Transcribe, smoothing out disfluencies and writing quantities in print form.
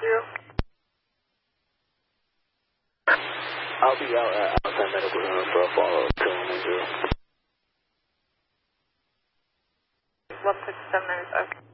I'll be out at outside medical room for a follow-up 2110. 167 minutes, okay.